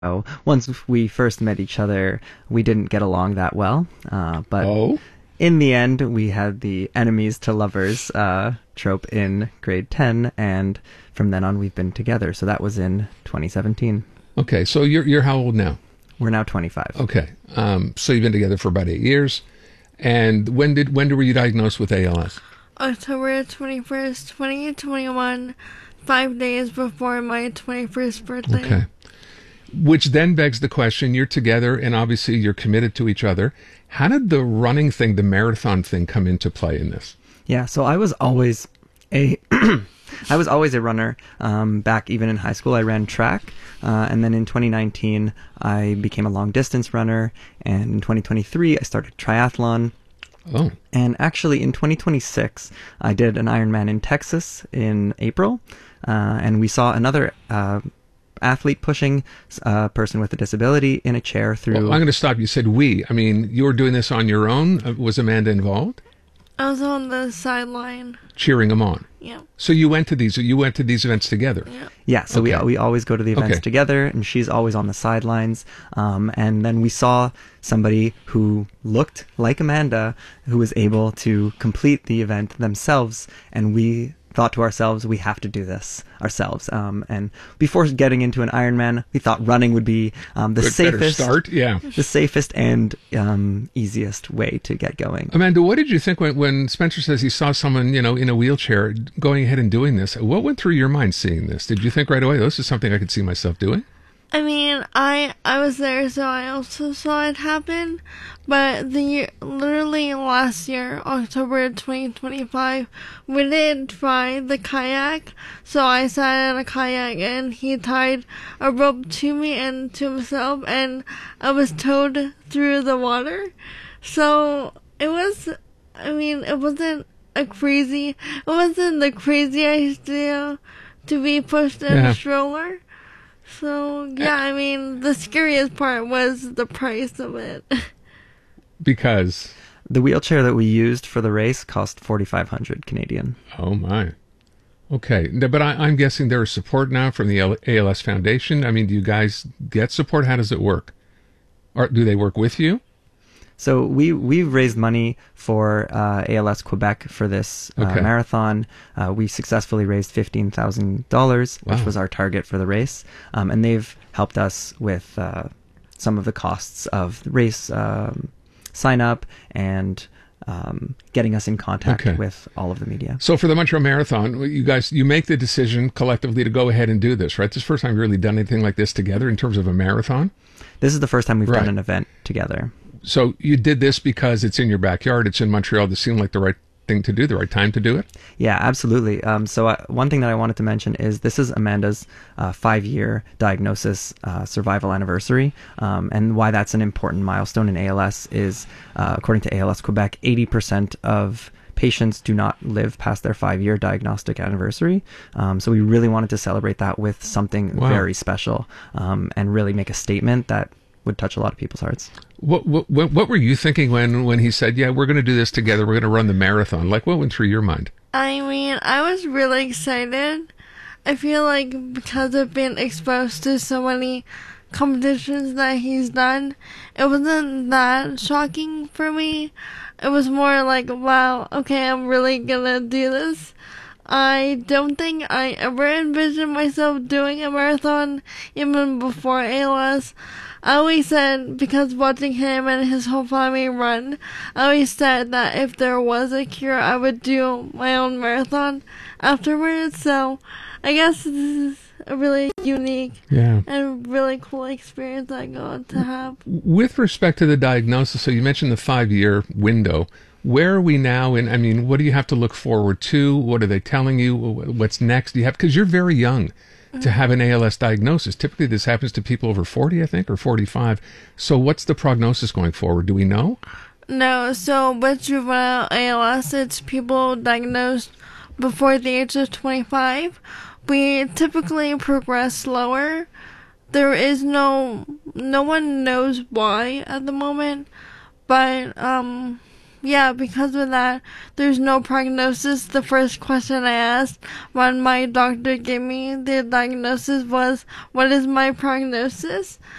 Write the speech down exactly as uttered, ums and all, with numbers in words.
Oh, once we first met each other, we didn't get along that well. Uh, but Oh, in the end, we had the enemies to lovers uh, trope in grade ten, and from then on, we've been together. So that was in twenty seventeen. okay. So you're you're how old now? We're now twenty-five. Okay. Um, so you've been together for about eight years. And when did when were you diagnosed with A L S? October twenty-first, twenty twenty-one, five days before my twenty-first birthday. Okay. Which then begs the question, you're together and obviously you're committed to each other. How did the running thing, the marathon thing come into play in this? Yeah, so I was always a I was always a runner. Um, back even in high school, I ran track, uh, and then in twenty nineteen, I became a long distance runner. And in twenty twenty-three, I started triathlon. Oh, And actually, in twenty twenty-six, I did an Ironman in Texas in April, uh, and we saw another uh, athlete pushing a person with a disability in a chair through. well, I'm going to stop. You said we. I mean, you were doing this on your own. Uh, Was Amanda involved? I was on the sideline. Cheering them on. Yeah. So you went to these. You went to these events together. Yeah. Yeah, so Okay. we we always go to the events Okay. together, and she's always on the sidelines. Um, and then we saw somebody who looked like Amanda, who was able to complete the event themselves, and we thought to ourselves, we have to do this ourselves. Um, and before getting into an Ironman, we thought running would be um, the Good, better safest, start. Yeah. the safest and um, easiest way to get going. Amanda, what did you think when, when Spencer says he saw someone, you know, in a wheelchair going ahead and doing this? What went through your mind seeing this? Did you think right away, this is something I could see myself doing? I mean, I I was there, so I also saw it happen. But the year, literally last year, October twenty twenty-five, we did try the kayak. So I sat in a kayak, and he tied a rope to me and to himself, and I was towed through the water. So it was, I mean, it wasn't a crazy, it wasn't the crazy idea to be pushed in Yeah. a stroller. So, yeah, I mean, the scariest part was the price of it. Because, The wheelchair that we used for the race cost forty-five hundred Canadian. oh my. Okay. No, but I, I'm guessing there is support now from the L- A L S Foundation. I mean, do you guys get support? How does it work? Or do they work with you? So we we've raised money for uh, A L S Quebec for this uh, Okay. marathon. Uh, we successfully raised fifteen thousand dollars, which Wow. was our target for the race, um, and they've helped us with uh, some of the costs of the race um, sign up and um, getting us in contact Okay. with all of the media. So for the Montreal Marathon, you guys, you make the decision collectively to go ahead and do this, right? This is the first time you've really done anything like this together in terms of a marathon. This is the first time we've Right. done an event together. So you did this because it's in your backyard. It's in Montreal. This seemed like the right thing to do, the right time to do it. Yeah, absolutely. Um, so uh, one thing that I wanted to mention is this is Amanda's uh, five-year diagnosis uh, survival anniversary, um, and why that's an important milestone in A L S is, uh, according to A L S Quebec, eighty percent of patients do not live past their five-year diagnostic anniversary. Um, so we really wanted to celebrate that with something Wow. very special, um, and really make a statement that would touch a lot of people's hearts. What what what what were you thinking when when he said, "Yeah, we're going to do this together. We're going to run the marathon"? Like, what went through your mind? I mean, I was really excited. I feel like because I've been exposed to so many competitions that he's done, it wasn't that shocking for me. It was more like, wow, okay, I'm really gonna do this. I don't think I ever envisioned myself doing a marathon even before A L S. I always said, because watching him and his whole family run, I always said that if there was a cure, I would do my own marathon afterwards. So I guess this is a really unique Yeah. and really cool experience I got to have. With respect to the diagnosis, so you mentioned the five-year window. Where are we now? And I mean, what do you have to look forward to? What are they telling you? What's next? Do you have, because you're very young to have an A L S diagnosis. Typically, this happens to people over forty, I think, or forty-five. So what's the prognosis going forward? Do we know? No, so with juvenile A L S, it's people diagnosed before the age of twenty-five. We typically progress slower. There is no, no one knows why at the moment, but um, yeah, because of that, there's no prognosis. The first question I asked when my doctor gave me the diagnosis was, what is my prognosis?